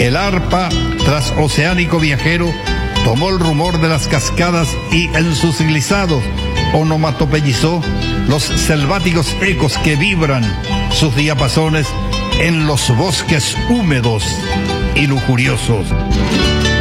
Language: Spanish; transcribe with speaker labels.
Speaker 1: El arpa, transoceánico viajero, tomó el rumor de las cascadas y en sus glisados onomatopeyizó los selváticos ecos que vibran sus diapasones en los bosques húmedos y lujuriosos.